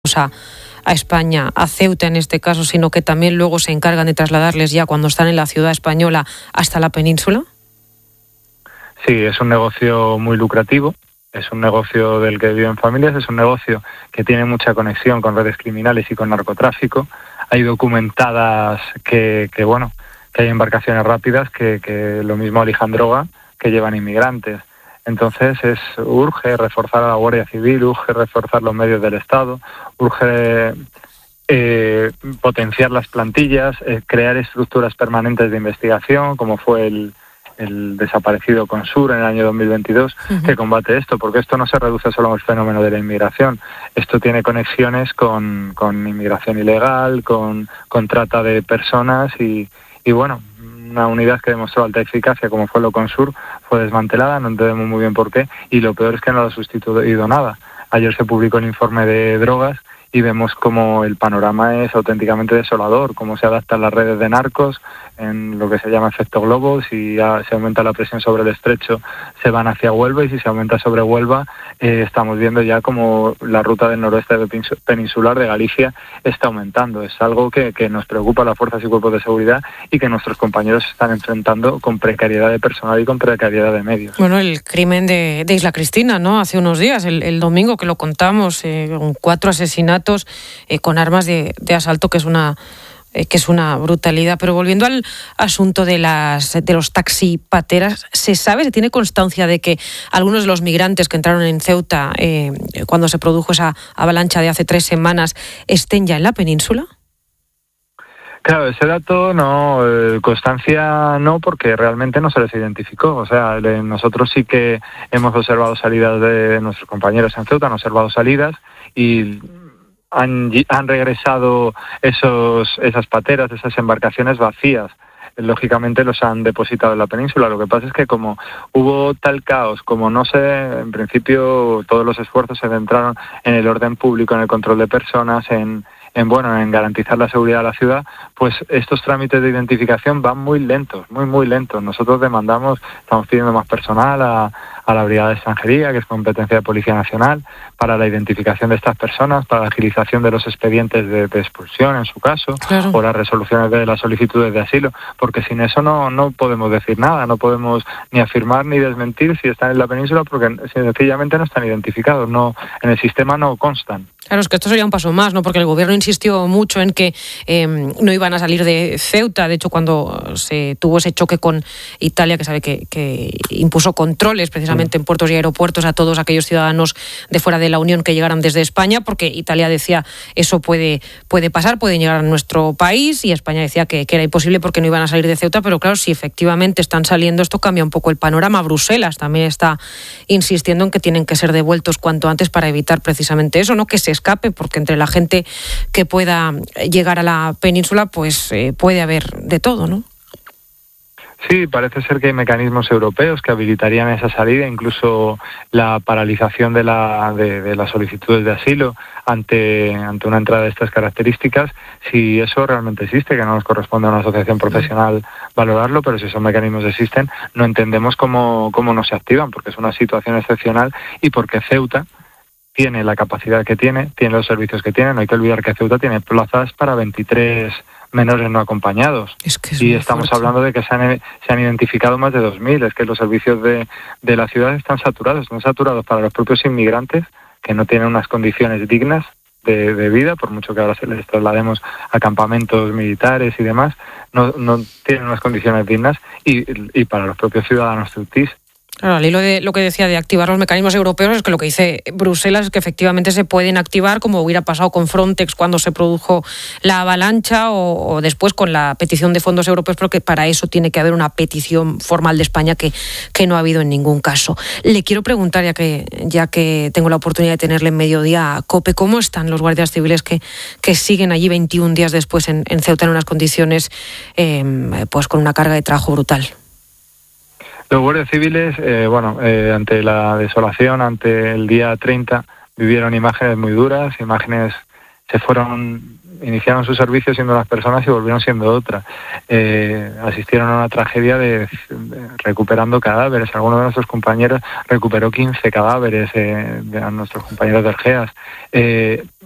a España, a Ceuta en este caso, sino que también luego se encargan de trasladarles ya cuando están en la ciudad española hasta la península? Sí, es un negocio muy lucrativo, es un negocio del que viven familias, es un negocio que tiene mucha conexión con redes criminales y con narcotráfico. Hay documentadas que hay embarcaciones rápidas que lo mismo alijan droga que llevan inmigrantes. Entonces urge reforzar a la Guardia Civil, urge reforzar los medios del Estado, urge potenciar las plantillas, crear estructuras permanentes de investigación, como fue el desaparecido Consur en el año 2022, que combate esto, porque esto no se reduce solo al fenómeno de la inmigración, esto tiene conexiones con inmigración ilegal, con trata de personas y una unidad que demostró alta eficacia como fue lo Consur fue desmantelada, no entendemos muy bien por qué, y lo peor es que no lo ha sustituido nada. Ayer se publicó el informe de drogas y vemos cómo el panorama es auténticamente desolador, cómo se adaptan las redes de narcos en lo que se llama efecto globo. Si se aumenta la presión sobre el estrecho, se van hacia Huelva, y si se aumenta sobre Huelva, estamos viendo ya como la ruta del noroeste peninsular de Galicia está aumentando. Es algo que nos preocupa a las fuerzas y cuerpos de seguridad y que nuestros compañeros están enfrentando con precariedad de personal y con precariedad de medios. Bueno, el crimen de Isla Cristina, ¿no? Hace unos días, el domingo que lo contamos, con 4 asesinatos con armas de asalto, que es una brutalidad. Pero volviendo al asunto de los taxipateras, ¿se tiene constancia de que algunos de los migrantes que entraron en Ceuta cuando se produjo esa avalancha de hace 3 semanas estén ya en la península? Claro, ese dato no, constancia no, porque realmente no se les identificó. O sea, nosotros sí que hemos observado salidas de nuestros compañeros en Ceuta, han observado salidas y han regresado esas pateras, esas embarcaciones vacías. Lógicamente los han depositado en la península. Lo que pasa es que como hubo tal caos, como en principio todos los esfuerzos se centraron en el orden público, en el control de personas, en garantizar la seguridad de la ciudad, pues estos trámites de identificación van muy lentos, muy lentos. Nosotros estamos pidiendo más personal a la Brigada de Extranjería, que es competencia de Policía Nacional, para la identificación de estas personas, para la agilización de los expedientes de expulsión, en su caso, claro, o las resoluciones de las solicitudes de asilo, porque sin eso no podemos decir nada, no podemos ni afirmar ni desmentir si están en la península, porque sencillamente no están identificados, en el sistema no constan. Claro, es que esto sería un paso más, ¿no? Porque el gobierno insistió mucho en que no iban a salir de Ceuta. De hecho, cuando se tuvo ese choque con Italia, que sabe que impuso controles precisamente en puertos y aeropuertos a todos aquellos ciudadanos de fuera de la Unión que llegaran desde España, porque Italia decía eso puede pasar, pueden llegar a nuestro país, y España decía que era imposible porque no iban a salir de Ceuta. Pero claro, si efectivamente están saliendo, esto cambia un poco el panorama. Bruselas también está insistiendo en que tienen que ser devueltos cuanto antes para evitar precisamente eso, ¿no? Que se escape, porque entre la gente que pueda llegar a la península, pues puede haber de todo, ¿no? Sí, parece ser que hay mecanismos europeos que habilitarían esa salida, incluso la paralización de las solicitudes de asilo ante una entrada de estas características. Si eso realmente existe, que no nos corresponde a una asociación profesional valorarlo, pero si esos mecanismos existen, no entendemos cómo no se activan, porque es una situación excepcional y porque Ceuta tiene la capacidad que tiene los servicios que tiene. No hay que olvidar que Ceuta tiene plazas para 23 menores no acompañados. Y estamos hablando de que se han identificado más de 2.000. Es que los servicios de la ciudad están saturados para los propios inmigrantes, que no tienen unas condiciones dignas de vida, por mucho que ahora se les traslademos a campamentos militares y demás, no tienen unas condiciones dignas, y para los propios ciudadanos ceutís. Claro, al hilo de lo que decía de activar los mecanismos europeos, es que lo que dice Bruselas es que efectivamente se pueden activar, como hubiera pasado con Frontex cuando se produjo la avalancha, o después con la petición de fondos europeos, porque para eso tiene que haber una petición formal de España que no ha habido en ningún caso. Le quiero preguntar, ya que tengo la oportunidad de tenerle en Mediodía a COPE, ¿cómo están los guardias civiles que siguen allí 21 días después en Ceuta en unas condiciones pues con una carga de trabajo brutal? Los guardias civiles, ante la desolación, ante el día 30, vivieron imágenes muy duras, iniciaron su servicio siendo unas personas y volvieron siendo otras. Asistieron a una tragedia de recuperando cadáveres. Alguno de nuestros compañeros recuperó 15 cadáveres, de nuestros compañeros de Ergeas.